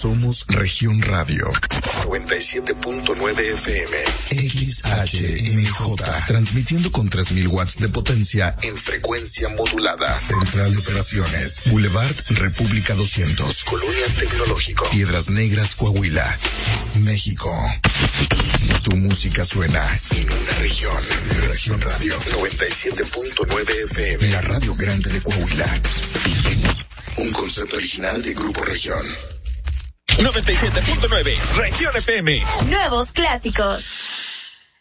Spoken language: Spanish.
Somos Región Radio. 97.9 FM. XHMJ. Transmitiendo con 3000 watts de potencia en frecuencia modulada. Central de Operaciones. Boulevard República 200. Colonia Tecnológico. Piedras Negras, Coahuila, México. Tu música suena en una región. Región Radio 97.9 FM. La radio grande de Coahuila. Un concepto original de Grupo Región. 97.9 Región FM. Nuevos clásicos.